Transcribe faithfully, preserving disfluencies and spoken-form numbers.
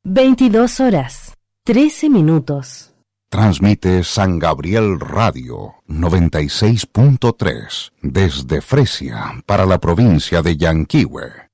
veintidós horas, trece minutos. Transmite San Gabriel Radio noventa y seis punto tres desde Fresia para la provincia de Yanquihue.